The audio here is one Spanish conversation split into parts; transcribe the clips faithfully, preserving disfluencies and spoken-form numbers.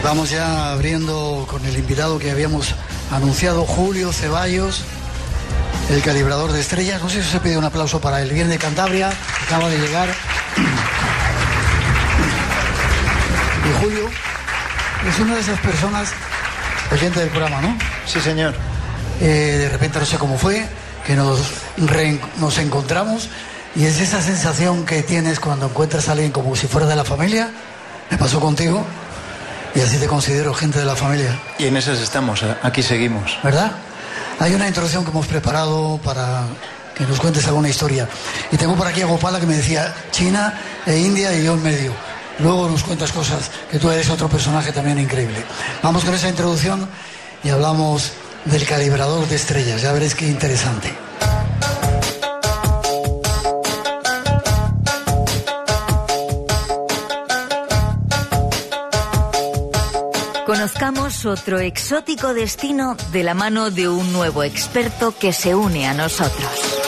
vamos ya abriendo con el invitado que habíamos anunciado, Julio Ceballos, el calibrador de estrellas. No sé si se pide un aplauso para él. Viene de Cantabria, acaba de llegar. Y Julio es una de esas personas, oyente del programa, ¿no? Sí, señor. Eh, de repente, no sé cómo fue, que nos, re, nos encontramos, y es esa sensación que tienes cuando encuentras a alguien como si fuera de la familia. Me pasó contigo, y así te considero gente de la familia. Y en esas estamos, aquí seguimos. ¿Verdad? Hay una introducción que hemos preparado para que nos cuentes alguna historia. Y tengo por aquí a Gopala, que me decía China e India y yo en medio. Luego nos cuentas cosas, que tú eres otro personaje también increíble. Vamos con esa introducción y hablamos del calibrador de estrellas. Ya veréis qué interesante. Conozcamos otro exótico destino de la mano de un nuevo experto que se une a nosotros.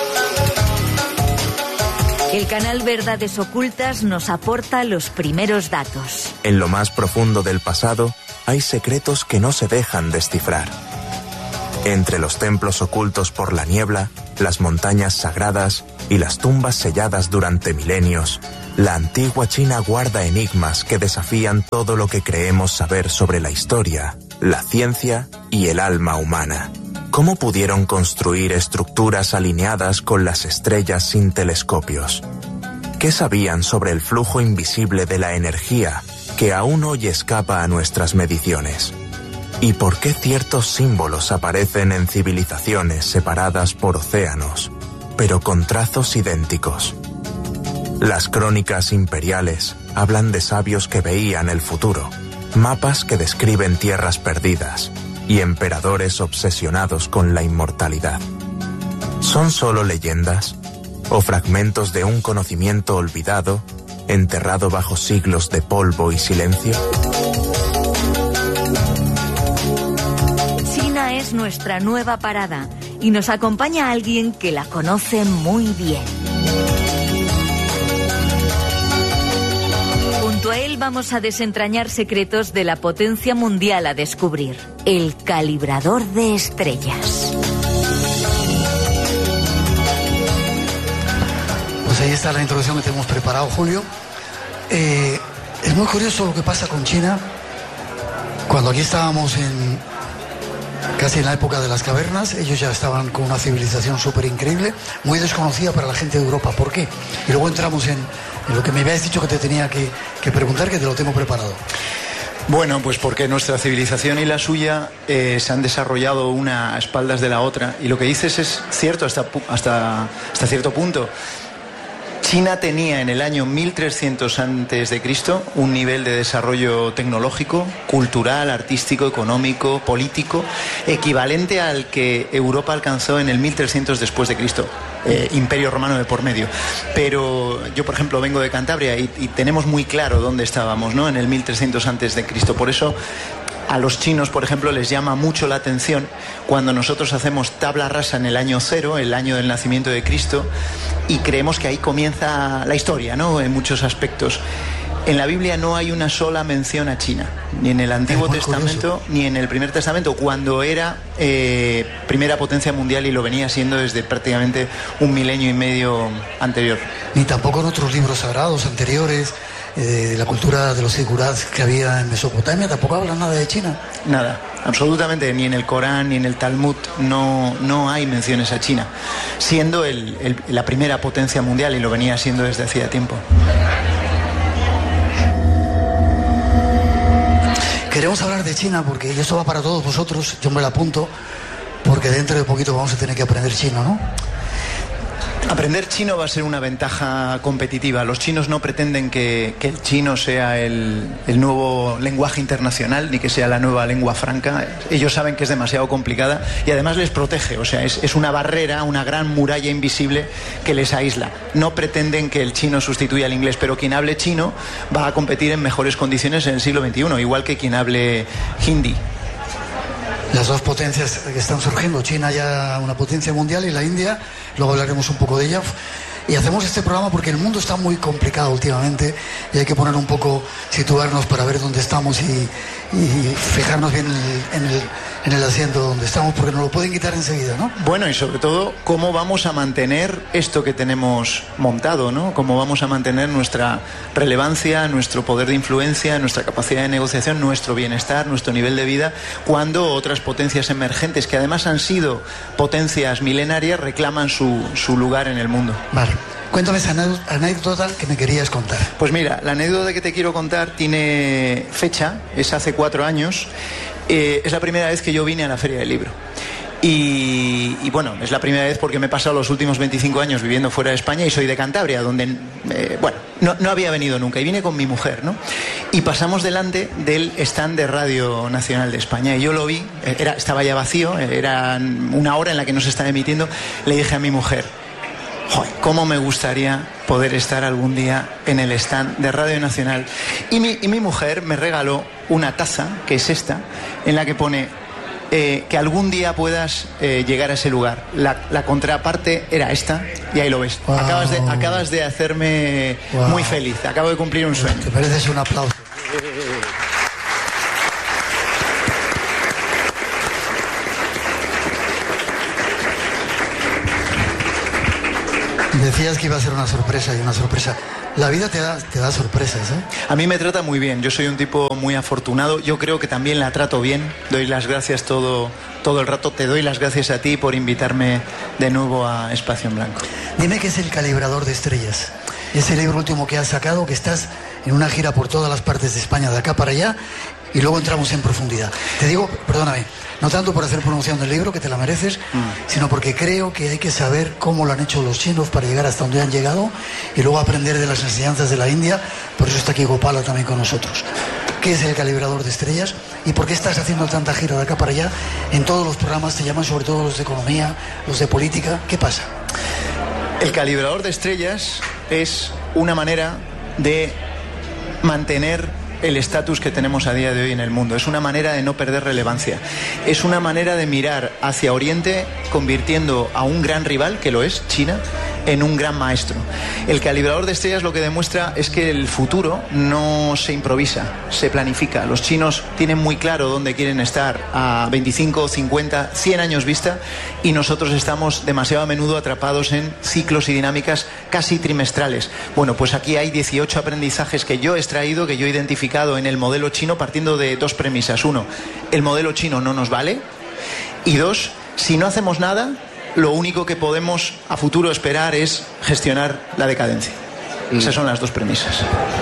El canal Verdades Ocultas nos aporta los primeros datos. En lo más profundo del pasado hay secretos que no se dejan descifrar. Entre los templos ocultos por la niebla, las montañas sagradas y las tumbas selladas durante milenios, la antigua China guarda enigmas que desafían todo lo que creemos saber sobre la historia, la ciencia y el alma humana. ¿Cómo pudieron construir estructuras alineadas con las estrellas sin telescopios? ¿Qué sabían sobre el flujo invisible de la energía que aún hoy escapa a nuestras mediciones? ¿Y por qué ciertos símbolos aparecen en civilizaciones separadas por océanos, pero con trazos idénticos? Las crónicas imperiales hablan de sabios que veían el futuro, mapas que describen tierras perdidas y emperadores obsesionados con la inmortalidad. ¿Son solo leyendas o fragmentos de un conocimiento olvidado, enterrado bajo siglos de polvo y silencio? China es nuestra nueva parada y nos acompaña alguien que la conoce muy bien. Junto a él vamos a desentrañar secretos de la potencia mundial a descubrir, el calibrador de estrellas. Pues ahí está la introducción que te hemos preparado, Julio. Eh, es muy curioso lo que pasa con China. Cuando aquí estábamos en casi en la época de las cavernas, ellos ya estaban con una civilización súper increíble, muy desconocida para la gente de Europa. ¿Por qué? Y luego entramos en, en lo que me habías dicho que te tenía que, que preguntar, que te lo tengo preparado. Bueno, pues porque nuestra civilización y la suya eh, se han desarrollado una a espaldas de la otra, y lo que dices es cierto hasta, hasta, hasta cierto punto. China tenía en el año mil trescientos antes de Cristo un nivel de desarrollo tecnológico, cultural, artístico, económico, político, equivalente al que Europa alcanzó en el mil trescientos después de Cristo. Eh, Imperio Romano de por medio. Pero yo, por ejemplo, vengo de Cantabria y, y tenemos muy claro dónde estábamos, ¿no? En el mil trescientos antes de Cristo. Por eso a los chinos, por ejemplo, les llama mucho la atención cuando nosotros hacemos tabla rasa en el año cero, el año del nacimiento de Cristo, y creemos que ahí comienza la historia, ¿no? En muchos aspectos. En la Biblia no hay una sola mención a China, ni en el Antiguo Testamento ni en el Primer Testamento, cuando era eh, primera potencia mundial y lo venía siendo desde prácticamente un milenio y medio anterior. Ni tampoco en otros libros sagrados anteriores, eh, de la cultura de los sigurats que había en Mesopotamia, tampoco habla nada de China. Nada, absolutamente, ni en el Corán ni en el Talmud no, no hay menciones a China, siendo el, el, la primera potencia mundial y lo venía siendo desde hacía tiempo. Queremos hablar de China porque y esto va para todos vosotros, yo me lo apunto, porque dentro de poquito vamos a tener que aprender chino, ¿no? Aprender chino va a ser una ventaja competitiva. Los chinos no pretenden que, que el chino sea el, el nuevo lenguaje internacional, ni que sea la nueva lengua franca. Ellos saben que es demasiado complicada y además les protege. O sea, es, es una barrera, una gran muralla invisible que les aísla. No pretenden que el chino sustituya al inglés, pero quien hable chino va a competir en mejores condiciones en el siglo veintiuno, igual que quien hable hindi. Las dos potencias que están surgiendo, China ya una potencia mundial y la India, luego hablaremos un poco de ella. Y hacemos este programa porque el mundo está muy complicado últimamente y hay que poner un poco, situarnos para ver dónde estamos y, y fijarnos bien en el, en, el, en el asiento donde estamos, porque nos lo pueden quitar enseguida, ¿no? Bueno, y sobre todo, cómo vamos a mantener esto que tenemos montado, ¿no? Cómo vamos a mantener nuestra relevancia, nuestro poder de influencia, nuestra capacidad de negociación, nuestro bienestar, nuestro nivel de vida, cuando otras potencias emergentes, que además han sido potencias milenarias, reclaman su, su lugar en el mundo. Vale. Cuéntame esa anécdota que me querías contar. Pues mira, la anécdota que te quiero contar tiene fecha, es hace cuatro años. Eh, es la primera vez que yo vine a la Feria del Libro. Y, y bueno, es la primera vez porque me he pasado los últimos veinticinco años viviendo fuera de España y soy de Cantabria, donde, eh, bueno, no, no había venido nunca. Y vine con mi mujer, ¿no? Y pasamos delante del stand de Radio Nacional de España. Y yo lo vi, era, estaba ya vacío, era una hora en la que no se estaba emitiendo. Le dije a mi mujer: joder, cómo me gustaría poder estar algún día en el stand de Radio Nacional. Y mi, y mi mujer me regaló una taza, que es esta, en la que pone eh, que algún día puedas eh, llegar a ese lugar. La, la contraparte era esta, y ahí lo ves. Wow. Acabas de, acabas de hacerme wow. muy feliz. Acabo de cumplir un sueño. Te mereces un aplauso. Decías que iba a ser una sorpresa y una sorpresa. La vida te da, te da sorpresas, ¿eh? A mí me trata muy bien. Yo soy un tipo muy afortunado. Yo creo que también la trato bien. Doy las gracias todo, todo el rato. Te doy las gracias a ti por invitarme de nuevo a Espacio en Blanco. Dime qué es El Calibrador de Estrellas. Ese libro último que has sacado, que estás en una gira por todas las partes de España, de acá para allá, y luego entramos en profundidad. Te digo, perdóname, no tanto por hacer promoción del libro, que te la mereces, mm. sino porque creo que hay que saber cómo lo han hecho los chinos para llegar hasta donde han llegado y luego aprender de las enseñanzas de la India. Por eso está aquí Gopala también con nosotros. ¿Qué es El Calibrador de Estrellas? ¿Y por qué estás haciendo tanta gira de acá para allá? En todos los programas te llaman, sobre todo los de economía, los de política. ¿Qué pasa? El Calibrador de Estrellas es una manera de mantener el estatus que tenemos a día de hoy en el mundo. Es una manera de no perder relevancia. Es una manera de mirar hacia Oriente, convirtiendo a un gran rival, que lo es, China, en un gran maestro. El Calibrador de Estrellas lo que demuestra es que el futuro no se improvisa, se planifica. Los chinos tienen muy claro dónde quieren estar a veinticinco, cincuenta, cien años vista, y nosotros estamos demasiado a menudo atrapados en ciclos y dinámicas casi trimestrales. Bueno, pues aquí hay dieciocho aprendizajes que yo he extraído, que yo he identificado en el modelo chino, partiendo de dos premisas. Uno, el modelo chino no nos vale. Y dos, si no hacemos nada, lo único que podemos a futuro esperar es gestionar la decadencia. Mm. Esas son las dos premisas.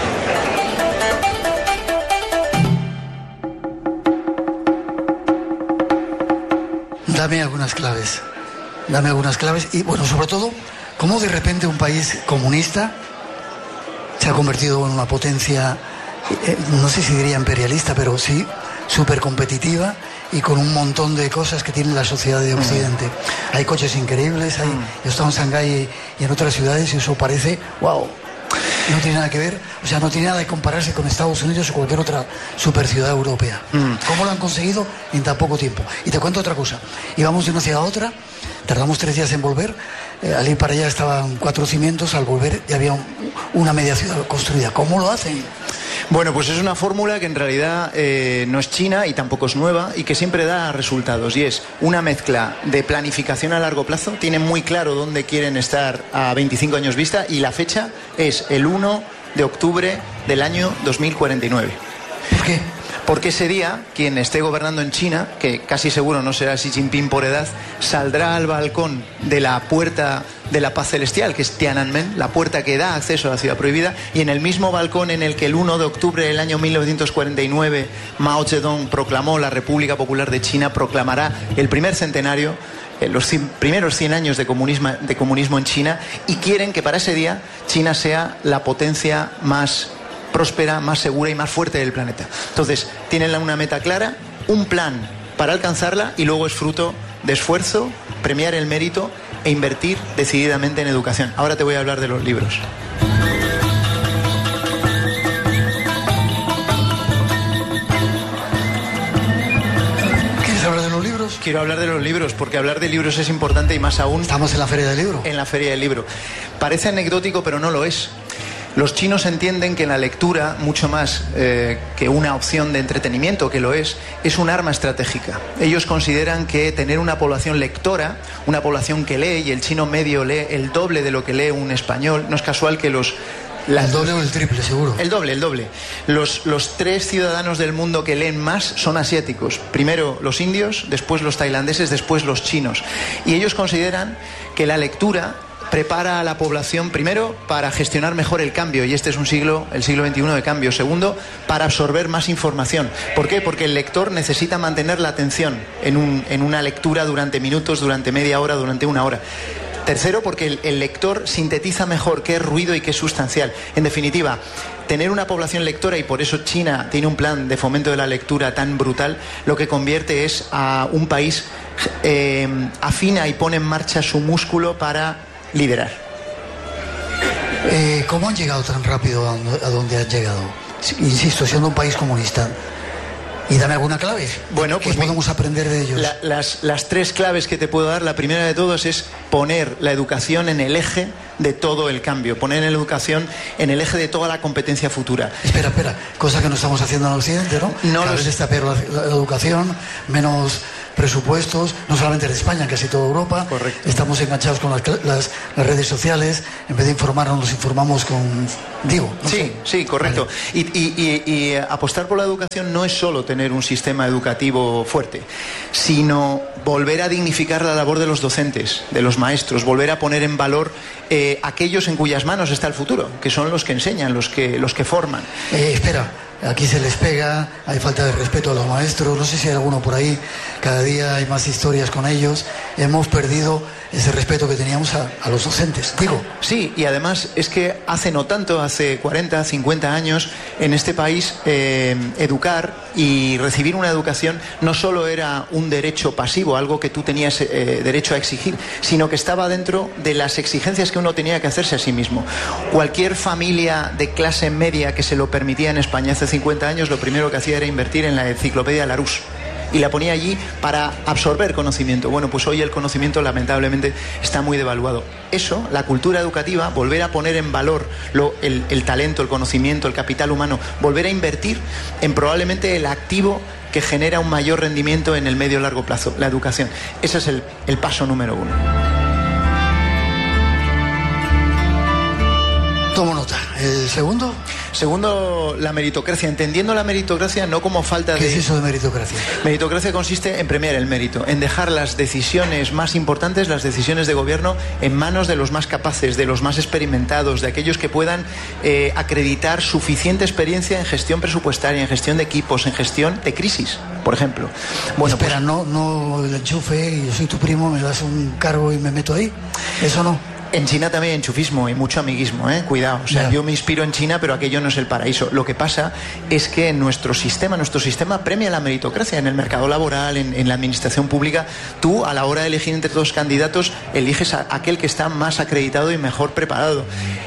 Dame algunas claves. Dame algunas claves. Y bueno, sobre todo, ¿cómo de repente un país comunista se ha convertido en una potencia, eh, no sé si diría imperialista, pero sí súper competitiva y con un montón de cosas que tiene la sociedad de Occidente? Mm. Hay coches increíbles, hay, mm. yo he estado en Shanghái y en otras ciudades y eso parece, wow, no tiene nada que ver, o sea, no tiene nada que compararse con Estados Unidos o cualquier otra super ciudad europea. Mm. ¿Cómo lo han conseguido en tan poco tiempo? Y te cuento otra cosa, íbamos de una ciudad a otra, tardamos tres días en volver, eh, al ir para allá estaban cuatro cimientos, al volver ya había un, una media ciudad construida. ¿Cómo lo hacen? Bueno, pues es una fórmula que en realidad eh, no es china y tampoco es nueva y que siempre da resultados, y es una mezcla de planificación a largo plazo. Tienen muy claro dónde quieren estar a veinticinco años vista y la fecha es el uno de octubre del año dos mil cuarenta y nueve. ¿Por qué? Porque ese día, quien esté gobernando en China, que casi seguro no será Xi Jinping por edad, saldrá al balcón de la puerta de la paz celestial, que es Tiananmen, la puerta que da acceso a la ciudad prohibida, y en el mismo balcón en el que el uno de octubre del año mil novecientos cuarenta y nueve Mao Zedong proclamó la República Popular de China, proclamará el primer centenario, los cien, primeros cien años de comunismo, de comunismo en China, y quieren que para ese día China sea la potencia más próspera, más segura y más fuerte del planeta. Entonces, tienen una meta clara, un plan para alcanzarla, y luego es fruto de esfuerzo, premiar el mérito e invertir decididamente en educación. Ahora te voy a hablar de los libros. ¿Quieres hablar de los libros? quiero hablar de los libros, porque hablar de libros es importante y más aún... Estamos en la Feria del Libro. En la Feria del Libro. Parece anecdótico, pero no lo es. Los chinos entienden que la lectura, mucho más eh, que una opción de entretenimiento, que lo es, es un arma estratégica. Ellos consideran que tener una población lectora, una población que lee, y el chino medio lee el doble de lo que lee un español, no es casual que los... La, el doble o el triple, seguro. El doble, el doble. Los, los tres ciudadanos del mundo que leen más son asiáticos. Primero los indios, después los tailandeses, después los chinos. Y ellos consideran que la lectura prepara a la población, primero, para gestionar mejor el cambio, y este es un siglo, el siglo veintiuno de cambio. Segundo, para absorber más información. ¿Por qué? Porque el lector necesita mantener la atención en, un, en una lectura durante minutos, durante media hora, durante una hora. Tercero, porque el, el lector sintetiza mejor qué es ruido y qué es sustancial. En definitiva, tener una población lectora, y por eso China tiene un plan de fomento de la lectura tan brutal, lo que convierte es a un país eh, afina y pone en marcha su músculo para liderar. Eh, ¿Cómo han llegado tan rápido a, a donde han llegado? Insisto, siendo un país comunista. Y dame alguna clave. Bueno, pues ¿qué podemos aprender de ellos? La, las, las tres claves que te puedo dar, la primera de todos es poner la educación en el eje de todo el cambio, poner la educación en el eje de toda la competencia futura. Espera, espera, cosa que no estamos haciendo en Occidente, ¿no? No Cada los... vez está peor la, la educación, menos presupuestos, no solamente en España, en casi toda Europa. Correcto. Estamos enganchados con las, las, las redes sociales, en vez de informarnos, nos informamos con... Digo, no sí, sé. sí, correcto. Vale. Y, y, y, y apostar por la educación no es solo tener un sistema educativo fuerte, sino volver a dignificar la labor de los docentes, de los maestros, volver a poner en valor eh, aquellos en cuyas manos está el futuro, que son los que enseñan, los que, los que forman. Eh, espera. Aquí se les pega, hay falta de respeto a los maestros, no sé si hay alguno por ahí, cada día hay más historias con ellos, hemos perdido ese respeto que teníamos a, a los docentes, digo. Sí, y además es que hace no tanto, hace cuarenta, cincuenta años, en este país eh, educar y recibir una educación no solo era un derecho pasivo, algo que tú tenías eh, derecho a exigir, sino que estaba dentro de las exigencias que uno tenía que hacerse a sí mismo. Cualquier familia de clase media que se lo permitía en España hace cincuenta años, lo primero que hacía era invertir en la enciclopedia Larousse y la ponía allí para absorber conocimiento. Bueno, pues hoy el conocimiento lamentablemente está muy devaluado. Eso, la cultura educativa, volver a poner en valor lo, el, el talento, el conocimiento, el capital humano, volver a invertir en probablemente el activo que genera un mayor rendimiento en el medio y largo plazo, la educación. Ese es el, el paso número uno. Tomo nota. ¿El segundo? Segundo, la meritocracia. Entendiendo la meritocracia no como falta de... ¿Qué es eso de meritocracia? Meritocracia consiste en premiar el mérito, en dejar las decisiones más importantes, las decisiones de gobierno, en manos de los más capaces, de los más experimentados, de aquellos que puedan eh, acreditar suficiente experiencia en gestión presupuestaria, en gestión de equipos, en gestión de crisis, por ejemplo. Bueno, espera, pues... no, no el enchufe, y yo soy tu primo, me das un cargo y me meto ahí. Eso no. En China también hay enchufismo y mucho amiguismo, ¿eh? Cuidado. O sea, yeah. Yo me inspiro en China, pero aquello no es el paraíso. Lo que pasa es que nuestro sistema, nuestro sistema premia la meritocracia en el mercado laboral, en, en la administración pública. Tú, a la hora de elegir entre dos candidatos, eliges a aquel que está más acreditado y mejor preparado.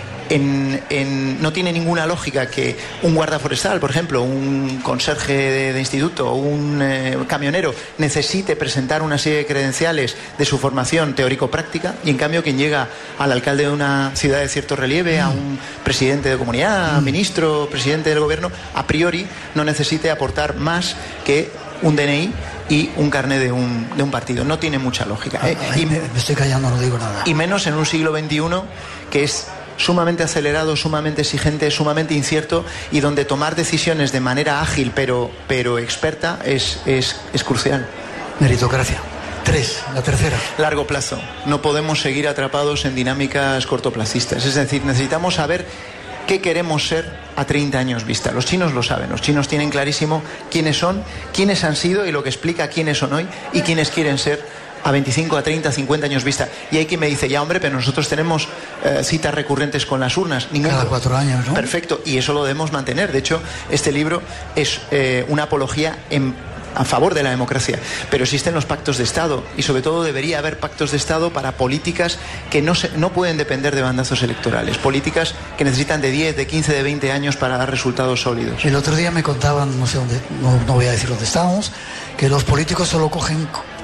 En, en, no tiene ninguna lógica que un guarda forestal, por ejemplo, un conserje de, de instituto, un eh, camionero, necesite presentar una serie de credenciales de su formación teórico-práctica, y en cambio quien llega al alcalde de una ciudad de cierto relieve, a un presidente de comunidad, ministro, presidente del gobierno, a priori no necesite aportar más que un D N I y un carné de un, de un partido. No tiene mucha lógica, ¿eh? Ahí y, me, me estoy callando, no digo nada. Y menos en un siglo veintiuno que es sumamente acelerado, sumamente exigente, sumamente incierto, y donde tomar decisiones de manera ágil pero, pero experta es, es, es crucial. Meritocracia. Tres, la tercera. Largo plazo. No podemos seguir atrapados en dinámicas cortoplacistas. Es decir, necesitamos saber qué queremos ser a treinta años vista. Los chinos lo saben. Los chinos tienen clarísimo quiénes son, quiénes han sido y lo que explica quiénes son hoy y quiénes quieren ser a veinticinco, a treinta, cincuenta años vista. Y hay quien me dice, ya hombre, pero nosotros tenemos eh, citas recurrentes con las urnas. Ningún... Cada cuatro años, ¿no? Perfecto, y eso lo debemos mantener. De hecho, este libro es eh, una apología en, a favor de la democracia. Pero existen los pactos de Estado, y sobre todo debería haber pactos de Estado para políticas que no, se, no pueden depender de bandazos electorales. Políticas que necesitan de diez, de quince, de veinte años para dar resultados sólidos. El otro día me contaban, no sé dónde, no, no voy a decir dónde estábamos, que los políticos solo cogen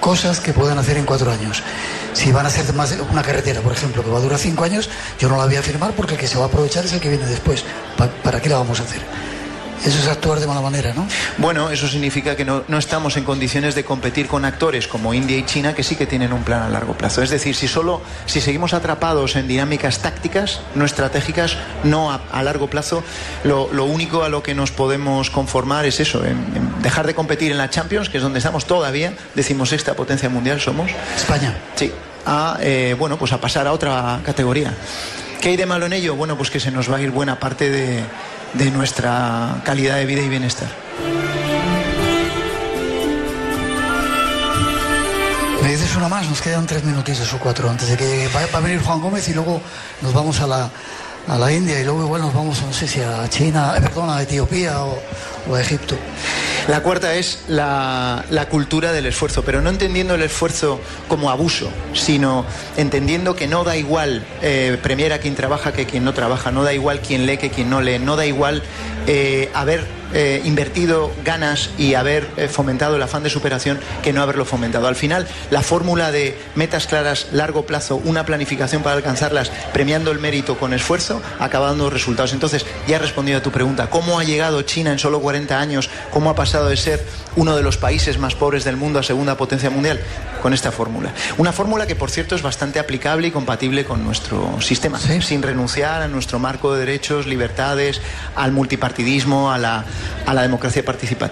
cosas que pueden hacer en cuatro años. Si van a ser más una carretera, por ejemplo, que va a durar cinco años, yo no la voy a firmar porque el que se va a aprovechar es el que viene después. ¿Pa- ¿Para qué la vamos a hacer? Eso es actuar de mala manera, ¿no? Bueno, eso significa que no, no estamos en condiciones de competir con actores como India y China, que sí que tienen un plan a largo plazo. Es decir, si solo si seguimos atrapados en dinámicas tácticas, no estratégicas, no a, a largo plazo, lo, lo único a lo que nos podemos conformar es eso, en, en dejar de competir en la Champions, que es donde estamos todavía, decimosexta potencia mundial somos. España. Sí, a, eh, bueno, pues a pasar a otra categoría. ¿Qué hay de malo en ello? Bueno, pues que se nos va a ir buena parte de... de nuestra calidad de vida y bienestar. Me dices una más, nos quedan tres minutitos o cuatro antes de que va, va a venir Juan Gómez y luego nos vamos a la, a la India y luego igual nos vamos, no sé si a China, eh, perdón, a Etiopía o, o a Egipto. La cuarta es la, la cultura del esfuerzo, pero no entendiendo el esfuerzo como abuso, sino entendiendo que no da igual eh, premiar a quien trabaja que quien no trabaja, no da igual quien lee que quien no lee, no da igual eh, haber eh, invertido ganas y haber eh, fomentado el afán de superación que no haberlo fomentado. Al final, la fórmula de metas claras, largo plazo, una planificación para alcanzarlas, premiando el mérito con esfuerzo, acaba dando resultados. Entonces, ya he respondido a tu pregunta, ¿cómo ha llegado China en solo cuarenta años? ¿Cómo ha pasado de ser uno de los países más pobres del mundo a segunda potencia mundial? Con esta fórmula. Una fórmula que, por cierto, es bastante aplicable y compatible con nuestro sistema, ¿sí? Sin renunciar a nuestro marco de derechos, libertades, al multipartidismo, a la, a la democracia participativa.